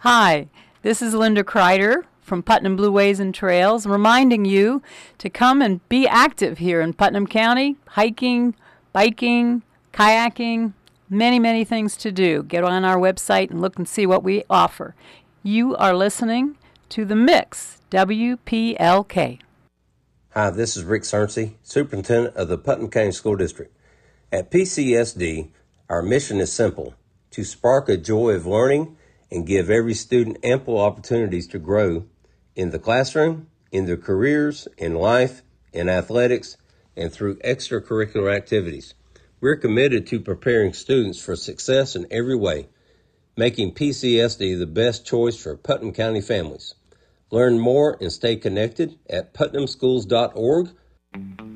Hi, this is Linda Kreider from Putnam Blue Ways and Trails, reminding you to come and be active here in Putnam County, hiking, biking, kayaking, many things to do. Get on our website and look and see what we offer. You are listening to The Mix, WPLK. Hi, this is Rick Cernsey, Superintendent of the Putnam County School District. At PCSD, our mission is simple: to spark a joy of learning and give every student ample opportunities to grow in the classroom, in their careers, in life, in athletics, and through extracurricular activities. We're committed to preparing students for success in every way, making PCSD the best choice for Putnam County families. Learn more and stay connected at putnamschools.org.